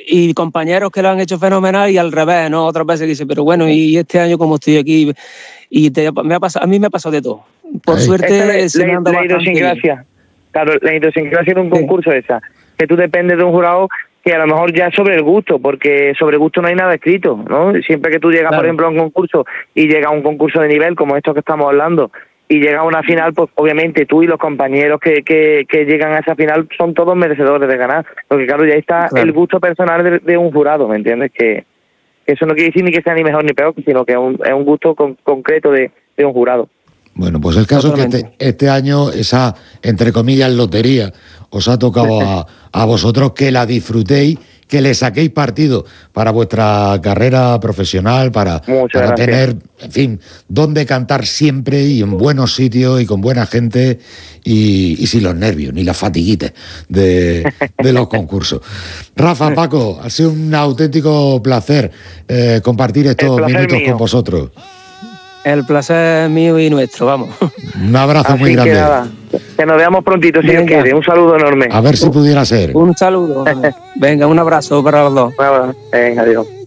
y compañeros que lo han hecho fenomenal y al revés, ¿no? Otras veces que dicen, pero bueno, y este año como estoy aquí, y a mí me ha pasado de todo. Por suerte se me anda bastante bien. Claro, la idiosincrasia de un concurso esa, que tú dependes de un jurado que a lo mejor ya es sobre el gusto, porque sobre gusto no hay nada escrito, ¿no? Siempre que tú llegas, por ejemplo, a un concurso y llega a un concurso de nivel como esto que estamos hablando, y llega a una final, pues obviamente tú y los compañeros que llegan a esa final son todos merecedores de ganar, porque claro, ya está el gusto personal de un jurado, ¿me entiendes? Que eso no quiere decir ni que sea ni mejor ni peor, sino que es un gusto concreto de un jurado. Bueno, pues el caso es que este año esa, entre comillas, lotería os ha tocado a vosotros, que la disfrutéis, que le saquéis partido para vuestra carrera profesional, para tener, en fin, donde cantar siempre y en buenos sitios y con buena gente y sin los nervios ni las fatiguitas de los concursos. Rafa, Paco, ha sido un auténtico placer compartir estos minutos con vosotros. El placer es mío y nuestro, vamos. Un abrazo muy grande. Que nos veamos prontito, si Dios quiere. Un saludo enorme. A ver si pudiera ser. Un saludo. Venga, un abrazo para los dos. Venga, adiós.